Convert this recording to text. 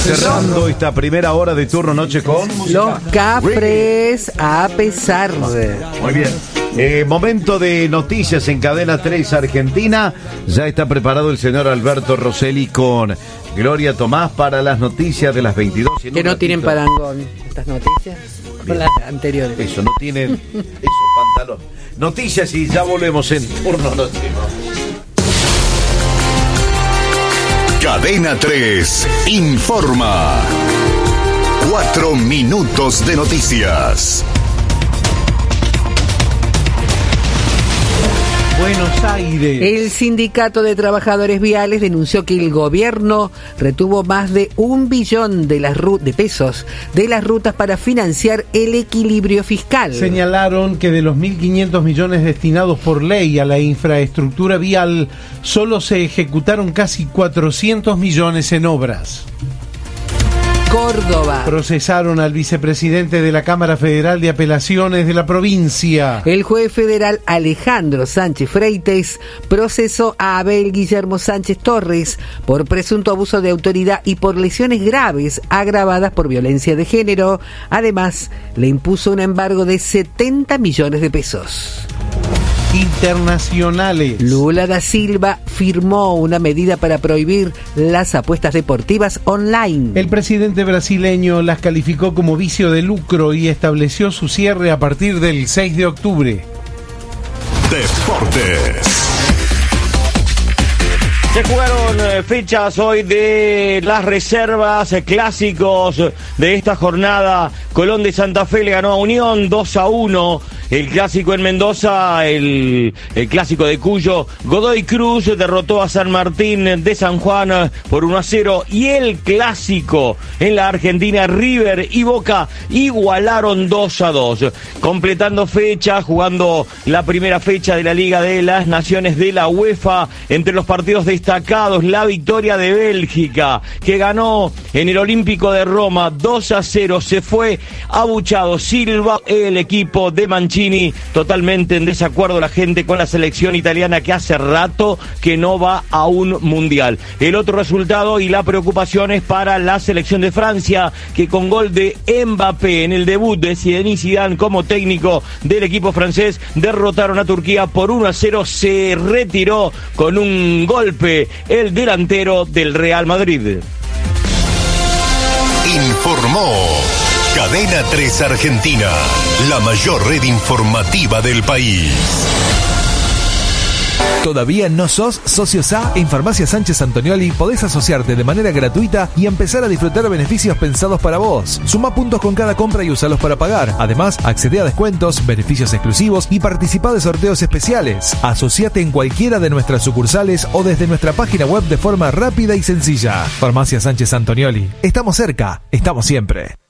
Cerrando esta primera hora de turno noche con Los Cafres, a pesar de... Muy bien. Momento de noticias en Cadena 3 Argentina. Ya está preparado el señor Alberto Rosselli con Gloria Tomás para las noticias de las 22. Que no tienen parangón estas noticias con las anteriores. Eso, no tienen eso, pantalón. Noticias y ya volvemos en turno noche. Cadena 3 informa. 4 minutos de noticias. Buenos Aires. El Sindicato de Trabajadores Viales denunció que el gobierno retuvo más de 1 billón de pesos de las rutas para financiar el equilibrio fiscal. Señalaron que de los 1.500 millones destinados por ley a la infraestructura vial, solo se ejecutaron casi 400 millones en obras. Córdoba. Procesaron al vicepresidente de la Cámara Federal de Apelaciones de la provincia. El juez federal Alejandro Sánchez Freites procesó a Abel Guillermo Sánchez Torres por presunto abuso de autoridad y por lesiones graves agravadas por violencia de género. Además, le impuso un embargo de 70 millones de pesos. Internacionales. Lula da Silva firmó una medida para prohibir las apuestas deportivas online. El presidente brasileño las calificó como vicio de lucro y estableció su cierre a partir del 6 de octubre. Deportes. Se jugaron fechas hoy de las reservas, clásicos de esta jornada. Colón de Santa Fe le ganó a Unión 2-1. El clásico en Mendoza, el clásico de Cuyo, Godoy Cruz derrotó a San Martín de San Juan por 1-0. Y el clásico en la Argentina, River y Boca igualaron 2-2. Completando fecha, jugando la primera fecha de la Liga de las Naciones de la UEFA. Entre los partidos destacados, la victoria de Bélgica, que ganó en el Olímpico de Roma 2-0. Se fue abuchado Silva, el equipo de Mancini. Totalmente en desacuerdo la gente con la selección italiana, que hace rato que no va a un mundial. El otro resultado y la preocupación es para la selección de Francia, que con gol de Mbappé en el debut de Zinedine Zidane como técnico del equipo francés, derrotaron a Turquía por 1-0. Se retiró con un golpe el delantero del Real Madrid. Informó Cadena 3 Argentina, la mayor red informativa del país. ¿Todavía no sos socio SA? En Farmacia Sánchez Antonioli podés asociarte de manera gratuita y empezar a disfrutar beneficios pensados para vos. Suma puntos con cada compra y usalos para pagar. Además, accede a descuentos, beneficios exclusivos y participa de sorteos especiales. Asociate en cualquiera de nuestras sucursales o desde nuestra página web de forma rápida y sencilla. Farmacia Sánchez Antonioli. Estamos cerca, estamos siempre.